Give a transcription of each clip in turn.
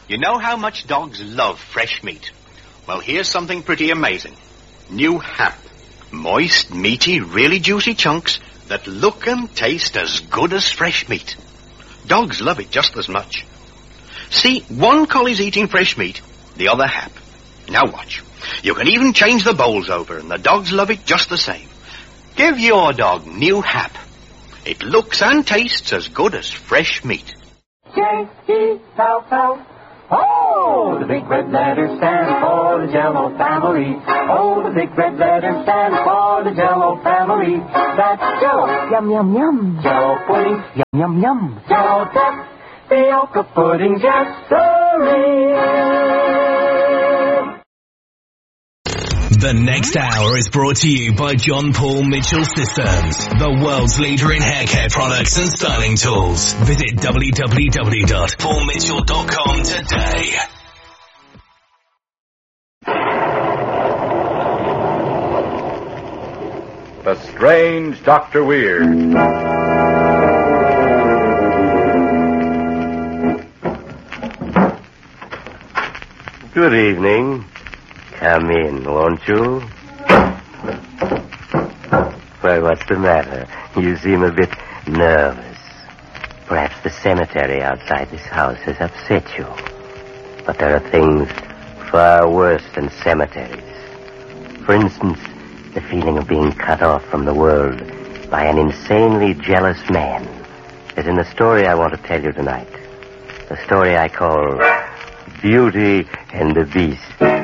You know how much dogs love fresh meat? Well, here's something pretty amazing. New Hap. Moist, meaty, really juicy chunks that look and taste as good as fresh meat. Dogs love it just as much. See, one collie's eating fresh meat, the other Hap. Now watch. You can even change the bowls over, and the dogs love it just the same. Give your dog New Hap. It looks and tastes as good as fresh meat. J-E-L-L. Oh, the big red letters stand for the Jell-O family. Oh, the big red letters stand for the Jell-O family. That's Jell-O. Yum, yum, yum. Jell-O pudding. Yum, yum, yum. Jell-O tapioca pudding. Yes, sirree. The next hour is brought to you by John Paul Mitchell Systems, the world's leader in hair care products and styling tools. Visit www.paulmitchell.com today. The Strange Dr. Weird. Good evening. Come in, won't you? Why, what's the matter? You seem a bit nervous. Perhaps the cemetery outside this house has upset you. But there are things far worse than cemeteries. For instance, the feeling of being cut off from the world by an insanely jealous man, as in the story I want to tell you tonight. The story I call Beauty and the Beast.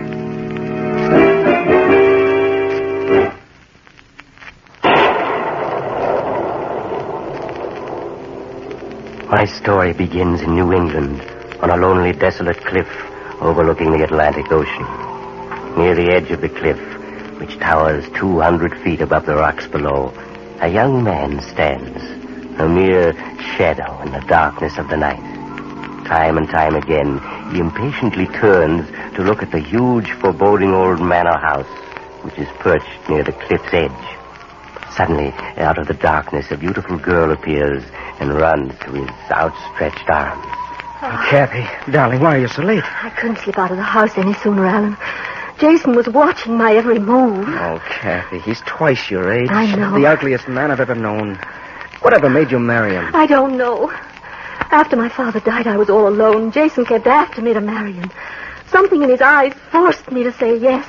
My story begins in New England, on a lonely, desolate cliff overlooking the Atlantic Ocean. Near the edge of the cliff, which towers 200 feet above the rocks below, a young man stands, a mere shadow in the darkness of the night. Time and time again, he impatiently turns to look at the huge, foreboding old manor house, which is perched near the cliff's edge. Suddenly, out of the darkness, a beautiful girl appears and runs to his outstretched arms. Oh, Kathy, darling, why are you so late? I couldn't slip out of the house any sooner, Alan. Jason was watching my every move. Oh, Kathy, he's twice your age. I know. The ugliest man I've ever known. Whatever made you marry him? I don't know. After my father died, I was all alone. Jason kept after me to marry him. Something in his eyes forced me to say yes.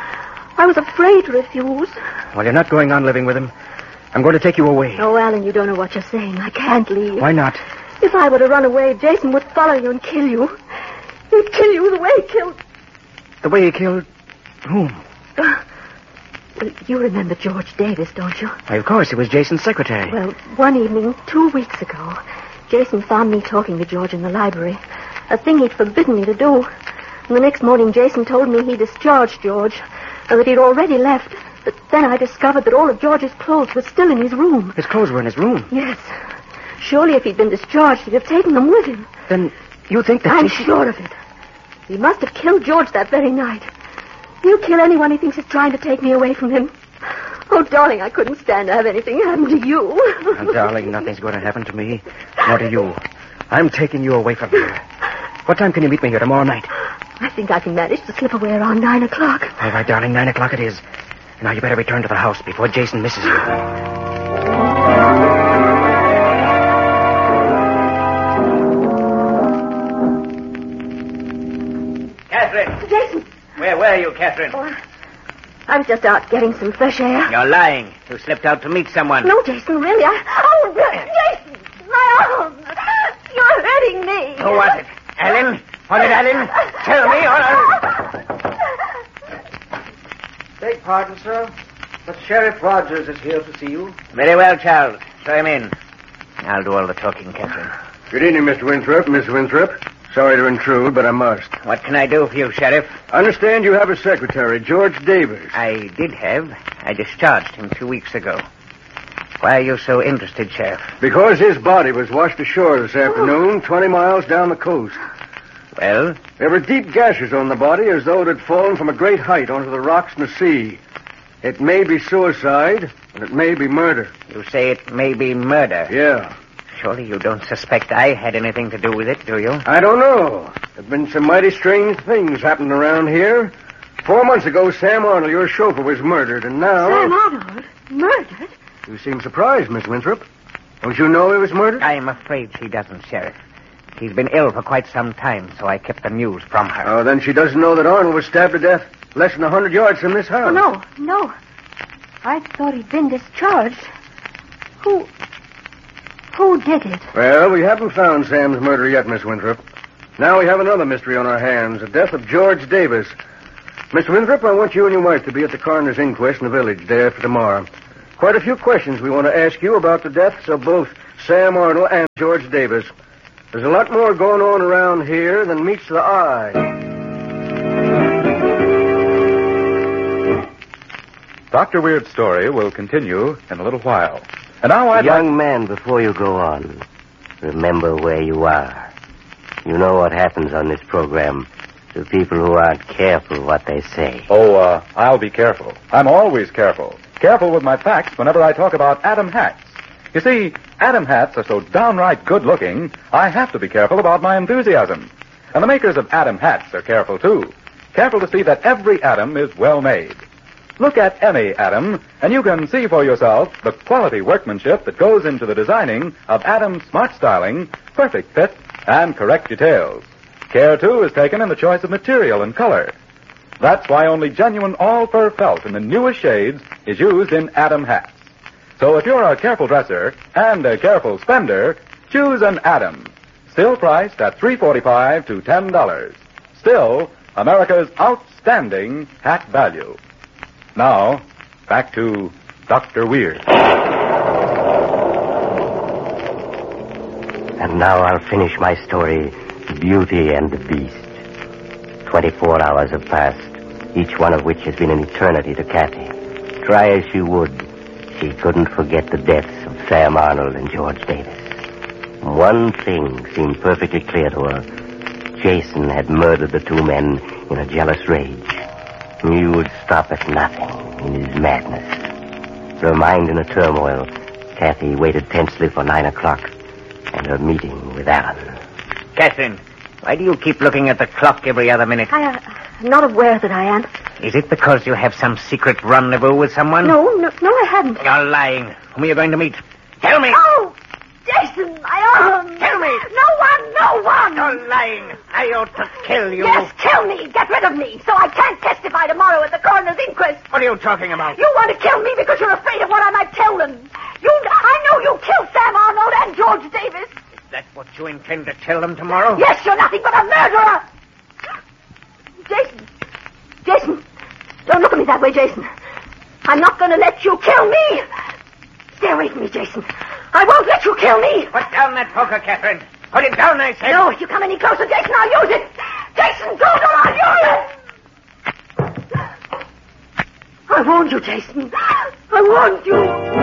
I was afraid to refuse. Well, you're not going on living with him. I'm going to take you away. Oh, Alan, you don't know what you're saying. I can't leave. Why not? If I were to run away, Jason would follow you and kill you. He'd kill you the way he killed... The way he killed whom? Well, you remember George Davis, don't you? Why, of course, he was Jason's secretary. Well, one evening, 2 weeks ago, Jason found me talking to George in the library. A thing he'd forbidden me to do. And the next morning, Jason told me he discharged George, and that he'd already left. But then I discovered that all of George's clothes were still in his room. His clothes were in his room? Yes. Surely if he'd been discharged, he'd have taken them with him. Then you think that... I'm sure of it. He must have killed George that very night. He'll kill anyone he thinks is trying to take me away from him. Oh, darling, I couldn't stand to have anything happen to you. Oh, darling, nothing's going to happen to me. Nor to you. I'm taking you away from here. What time can you meet me here tomorrow night? I think I can manage to slip away around 9 o'clock. All right, darling, 9 o'clock it is. Now you better return to the house before Jason misses you. Catherine! Jason! Where were you, Catherine? Oh, I was just out getting some fresh air. You're lying. You slipped out to meet someone. No, Jason, really. Oh, Jason! My arm! You're hurting me. Who was it? Ellen? Was it Ellen? Tell me or I'll... Beg pardon, sir, but Sheriff Rogers is here to see you. Very well, Charles. Show him in. I'll do all the talking, Catherine. Good evening, Mr. Winthrop, Miss Winthrop. Sorry to intrude, but I must. What can I do for you, Sheriff? I understand you have a secretary, George Davis. I did have. I discharged him 2 weeks ago. Why are you so interested, Sheriff? Because his body was washed ashore this afternoon, 20 miles down the coast. Well? There were deep gashes on the body as though it had fallen from a great height onto the rocks in the sea. It may be suicide, and it may be murder. You say it may be murder? Yeah. Surely you don't suspect I had anything to do with it, do you? I don't know. There've been some mighty strange things happening around here. 4 months ago, Sam Arnold, your chauffeur, was murdered, and now... Sam Arnold? Murdered? You seem surprised, Miss Winthrop. Don't you know he was murdered? I'm afraid she doesn't, Sheriff. She's been ill for quite some time, so I kept the news from her. Oh, then she doesn't know that Arnold was stabbed to death less than 100 yards from this house. Oh, no. I thought he'd been discharged. Who did it? Well, we haven't found Sam's murder yet, Miss Winthrop. Now we have another mystery on our hands, the death of George Davis. Miss Winthrop, I want you and your wife to be at the coroner's inquest in the village day after tomorrow. Quite a few questions we want to ask you about the deaths of both Sam Arnold and George Davis. There's a lot more going on around here than meets the eye. Dr. Weird's story will continue in a little while. And now Young man, before you go on, remember where you are. You know what happens on this program to people who aren't careful what they say. Oh, I'll be careful. I'm always careful. Careful with my facts whenever I talk about Adam hats. You see, Adam hats are so downright good-looking, I have to be careful about my enthusiasm. And the makers of Adam hats are careful, too. Careful to see that every atom is well made. Look at any atom, and you can see for yourself the quality workmanship that goes into the designing of Adam's smart styling, perfect fit, and correct details. Care, too, is taken in the choice of material and color. That's why only genuine all-fur felt in the newest shades is used in Adam hats. So if you're a careful dresser and a careful spender, choose an Adam. Still priced at $3.45 to $10. Still, America's outstanding hat value. Now, back to Dr. Weir. And now I'll finish my story, Beauty and the Beast. 24 hours have passed, each one of which has been an eternity to Kathy. Try as she would, she couldn't forget the deaths of Sam Arnold and George Davis. One thing seemed perfectly clear to her. Jason had murdered the two men in a jealous rage. He would stop at nothing in his madness. Her mind in a turmoil, Kathy waited tensely for 9 o'clock and her meeting with Alan. Catherine, why do you keep looking at the clock every other minute? I'm not aware that I am. Is it because you have some secret rendezvous with someone? No, I hadn't. You're lying. Whom are you going to meet? Tell me. Oh, Jason, Tell me. No one. You're lying. I ought to kill you. Yes, kill me. Get rid of me, so I can't testify tomorrow at the coroner's inquest. What are you talking about? You want to kill me because you're afraid of what I might tell them. I know you killed Sam Arnold and George Davis. Is that what you intend to tell them tomorrow? Yes, you're nothing but a murderer. Jason, don't look at me that way, Jason. I'm not going to let you kill me. Stay away from me, Jason. I won't let you kill me. Put down that poker, Catherine. Put it down, I said. No, if you come any closer, Jason, I'll use it. Jason, don't, or I'll use it. I warned you, Jason. I warned you.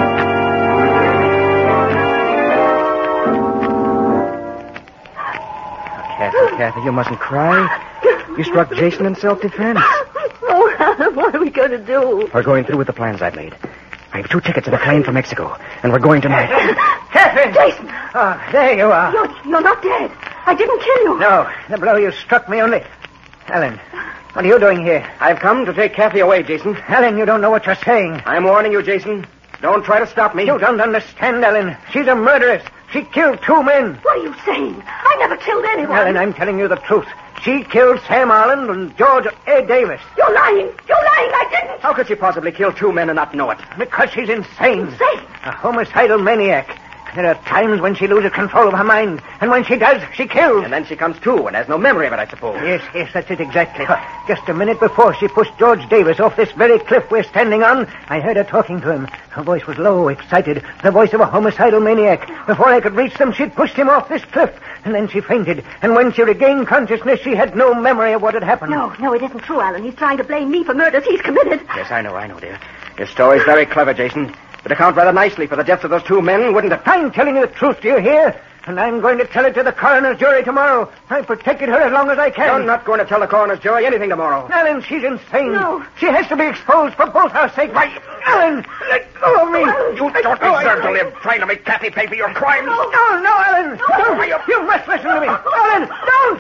Kathy, you mustn't cry. You struck Jason in self-defense. Oh, Alan, what are we going to do? We're going through with the plans I've made. I have 2 tickets to the plane for Mexico, and we're going tonight. Catherine! Jason! Oh, there you are. You're not dead. I didn't kill you. No, the blow you struck me only... Ellen, what are you doing here? I've come to take Kathy away, Jason. Ellen, you don't know what you're saying. I'm warning you, Jason. Don't try to stop me. You don't understand, Ellen. She's a murderess. She killed 2 men. What are you saying? I never killed anyone. Ellen, I'm telling you the truth. She killed Sam Arnold and George A. Davis. You're lying. I didn't. How could she possibly kill 2 men and not know it? Because she's insane. Insane? A homicidal maniac. There are times when she loses control of her mind, and when she does, she kills. And then she comes to and has no memory of it, I suppose. Yes, that's it exactly. Just a minute before she pushed George Davis off this very cliff we're standing on, I heard her talking to him. Her voice was low, excited, the voice of a homicidal maniac. Before I could reach them, she'd pushed him off this cliff, and then she fainted. And when she regained consciousness, she had no memory of what had happened. No, it isn't true, Alan. He's trying to blame me for murders he's committed. Yes, I know, dear. Your story's very clever, Jason. Would account rather nicely for the deaths of those 2 men, wouldn't it? I'm telling you the truth, do you hear? And I'm going to tell it to the coroner's jury tomorrow. I've protected her as long as I can. You're not going to tell the coroner's jury anything tomorrow. Alan, she's insane. No. She has to be exposed for both our sakes. Why, Alan, let go of me. You don't deserve to live trying to make Kathy pay for your crimes. No, Alan. No. You must listen to me. Alan, don't.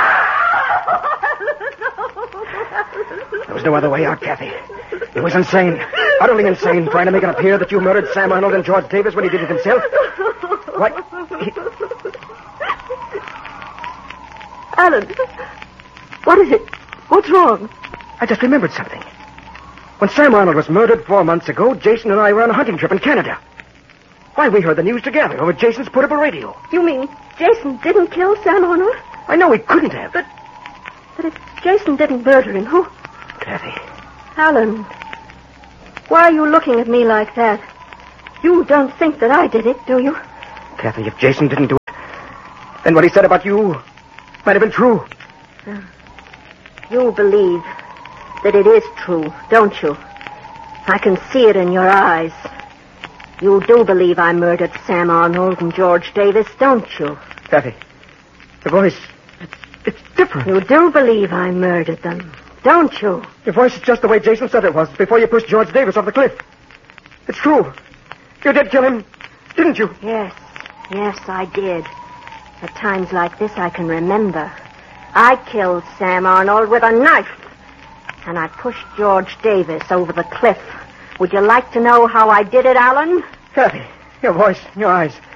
There was no other way out, Kathy. He was insane. Utterly insane, trying to make it appear that you murdered Sam Arnold and George Davis when he did it himself. What? Alan, what is it? What's wrong? I just remembered something. When Sam Arnold was murdered 4 months ago, Jason and I were on a hunting trip in Canada. Why, we heard the news together over Jason's portable radio. You mean Jason didn't kill Sam Arnold? I know he couldn't have. But if Jason didn't murder him, who? Kathy. Alan, why are you looking at me like that? You don't think that I did it, do you? Kathy, if Jason didn't do it, then what he said about you might have been true. You believe that it is true, don't you? I can see it in your eyes. You do believe I murdered Sam Arnold and George Davis, don't you? Kathy, the voice, it's different. You do believe I murdered them, don't you? Your voice is just the way Jason said it was before you pushed George Davis off the cliff. It's true. You did kill him, didn't you? Yes, I did. At times like this, I can remember. I killed Sam Arnold with a knife. And I pushed George Davis over the cliff. Would you like to know how I did it, Alan? Kathy, your voice, your eyes.